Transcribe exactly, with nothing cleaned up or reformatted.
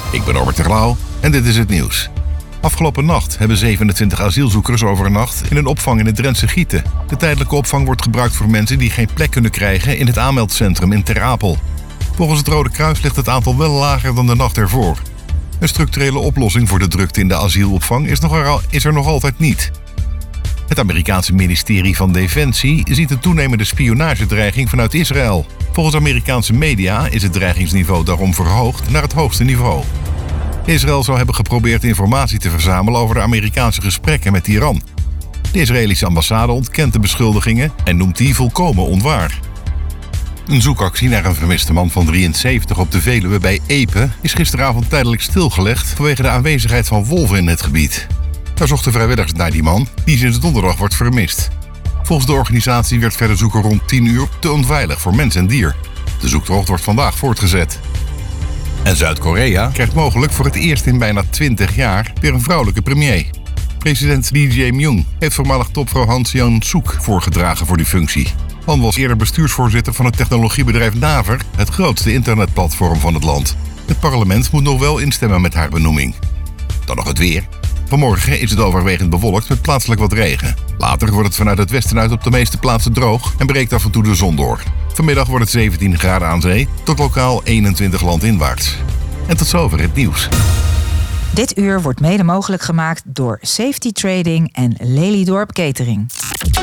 Ik ben Robert Terlouw en dit is het nieuws. Afgelopen nacht hebben zevenentwintig asielzoekers overnacht in een opvang in het Drentse Gieten. De tijdelijke opvang wordt gebruikt voor mensen die geen plek kunnen krijgen in het aanmeldcentrum in Ter Apel. Volgens het Rode Kruis ligt het aantal wel lager dan de nacht ervoor. Een structurele oplossing voor de drukte in de asielopvang is, nog er, is er nog altijd niet. Het Amerikaanse ministerie van Defensie ziet een toenemende spionagedreiging vanuit Israël. Volgens Amerikaanse media is het dreigingsniveau daarom verhoogd naar het hoogste niveau. Israël zou hebben geprobeerd informatie te verzamelen over de Amerikaanse gesprekken met Iran. De Israëlische ambassade ontkent de beschuldigingen en noemt die volkomen onwaar. Een zoekactie naar een vermiste man van drieënzeventig op de Veluwe bij Epe is gisteravond tijdelijk stilgelegd vanwege de aanwezigheid van wolven in het gebied. Daar zochten vrijwilligers naar die man, die sinds donderdag wordt vermist. Volgens de organisatie werd verder zoeken rond tien uur te onveilig voor mens en dier. De zoektocht wordt vandaag voortgezet. En Zuid-Korea krijgt mogelijk voor het eerst in bijna twintig jaar weer een vrouwelijke premier. President Lee Jae-myung heeft voormalig topvrouw Han Seong-suk voorgedragen voor die functie. Han was eerder bestuursvoorzitter van het technologiebedrijf Naver, het grootste internetplatform van het land. Het parlement moet nog wel instemmen met haar benoeming. Dan nog het weer. Vanmorgen is het overwegend bewolkt met plaatselijk wat regen. Later wordt het vanuit het westen uit op de meeste plaatsen droog en breekt af en toe de zon door. Vanmiddag wordt het zeventien graden aan zee tot lokaal eenentwintig landinwaarts. En tot zover het nieuws. Dit uur wordt mede mogelijk gemaakt door Safety Trading en Lelydorp Catering.